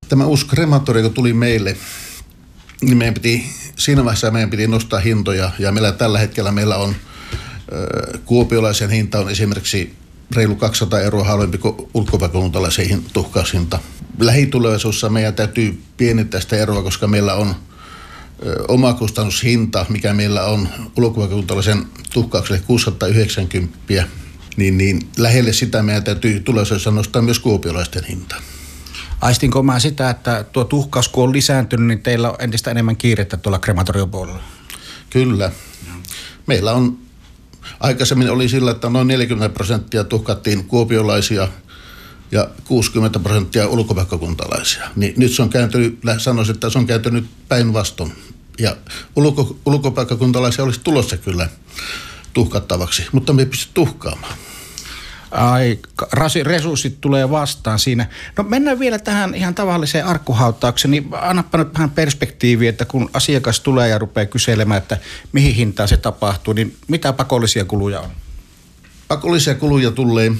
Tämä uusi krematorio, kun tuli meille, niin siinä vaiheessa meidän piti nostaa hintoja, ja tällä hetkellä meillä on kuopiolaisen hinta on esimerkiksi reilu 200 € halvempi kuin ulkopaikkakuntalaisen tuhkaushinta. Lähitulevaisuudessa meidän täytyy pienentää sitä eroa, koska meillä on omakustannushinta, mikä meillä on ulkopaikkakuntalaisen tuhkaukselle 690, niin lähelle sitä meidän täytyy tulevaisuudessa nostaa myös kuopiolaisten hintaa. Aistinko mä sitä, että tuo tuhkaus kun on lisääntynyt, niin teillä on entistä enemmän kiirettä tuolla krematoriopuolella? Kyllä. Meillä on, aikaisemmin oli sillä, että noin 40% tuhkattiin kuopiolaisia ja 60% ulkopaikkakuntalaisia. Niin nyt se on kääntynyt, sanoisin, että se on kääntynyt päinvastoin. Ja ulkopaikkakuntalaisia olisi tulossa kyllä tuhkattavaksi, mutta me ei pysty tuhkaamaan. Ai, resurssit tulee vastaan siinä. No mennään vielä tähän ihan tavalliseen arkkuhautaukseen, niin annapa nyt vähän perspektiiviä, että kun asiakas tulee ja rupeaa kyselemään, että mihin hintaan se tapahtuu, niin mitä pakollisia kuluja on? Pakollisia kuluja tulee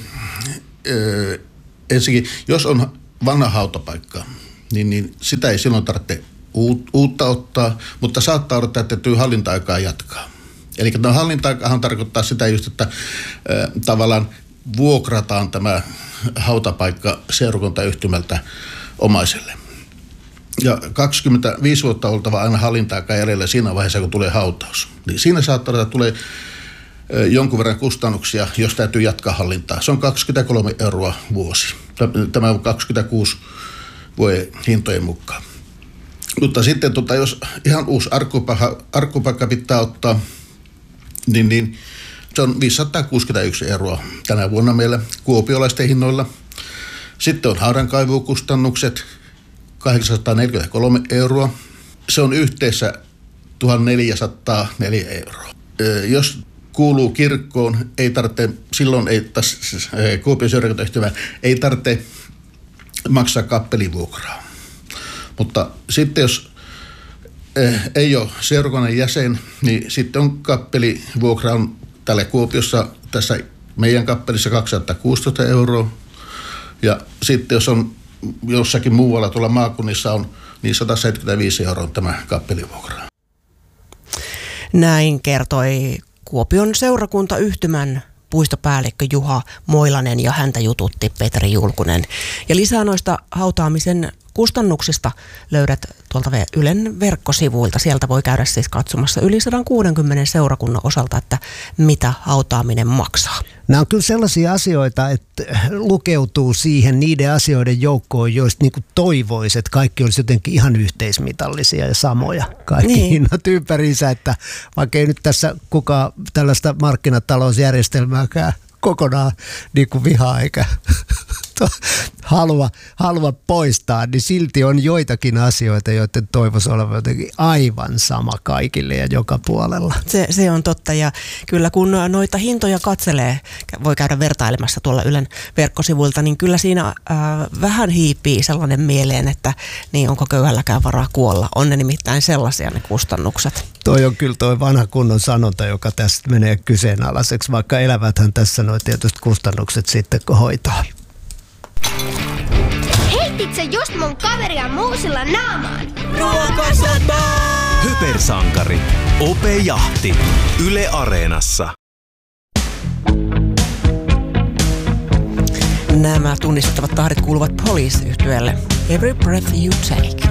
ensinnäkin, jos on vanha hautapaikka, niin sitä ei silloin tarvitse uutta ottaa, mutta saattaa odottaa, että täytyy hallinta-aikaa jatkaa. Eli hallinta-aikahan tarkoittaa sitä just, että tavallaan vuokrataan tämä hautapaikka seurakuntayhtymältä omaiselle. Ja 25 vuotta oltava aina hallinta-aikaa jäljellä siinä vaiheessa, kun tulee hautaus. Niin siinä saattaa olla, että tulee jonkun verran kustannuksia, jos täytyy jatkaa hallintaa. Se on 23 € vuosi. Tämä on 26 vuoden hintojen mukaan. Mutta sitten jos ihan uusi arkkupaikka pitää ottaa, niin se on 561 € tänä vuonna meillä kuopiolaisten hinnoilla. Sitten on haudankaivukustannukset 843 €. Se on yhteensä 1404 €. Jos kuuluu kirkkoon, silloin Kuopion seurakuntayhtymä ei tarvitse maksaa kappelivuokraa. Mutta sitten jos ei ole seurakunnan jäsen, niin sitten on kappelivuokra on täällä Kuopiossa, tässä meidän kappelissa 216 €. Ja sitten jos on jossakin muualla tuolla maakunnissa on, niin 175 € on tämä kappelivuokra. Näin kertoi Kuopion seurakuntayhtymän puistopäällikkö Juha Moilanen ja häntä jututti Petri Julkunen. Ja lisää noista hautaamisen kustannuksista löydät tuolta Ylen verkkosivuilta. Sieltä voi käydä siis katsomassa yli 160 seurakunnan osalta, että mitä hautaaminen maksaa. Nämä on kyllä sellaisia asioita, että lukeutuu siihen niiden asioiden joukkoon, joista niin kuin toivoisi, että kaikki olisi jotenkin ihan yhteismitallisia ja samoja. Kaikki hinnat ympäriinsä, että vaikka ei nyt tässä kukaan tällaista markkinatalousjärjestelmääkään kokonaan niin kuin vihaa eikä halua poistaa, niin silti on joitakin asioita, joiden toivoisi olevan jotenkin aivan sama kaikille ja joka puolella. Se on totta, ja kyllä kun noita hintoja katselee, voi käydä vertailemassa tuolla Ylen verkkosivuilta, niin kyllä siinä vähän hiipii sellainen mieleen, että niin onko köyhälläkään varaa kuolla. On ne nimittäin sellaisia ne kustannukset. Toi on kyllä toi vanha kunnon sanonta, joka tästä menee kyseenalaiseksi, vaikka eläväthän tässä noin tietysti kustannukset sitten hoitaa. Heitit sä just mun kaveria muusilla naamaan? Ruokasota! Hypersankari. Ope Jahti. Yle Areenassa. Nämä tunnistettavat tahdit kuuluvat Police-yhtyeelle. Every breath you take.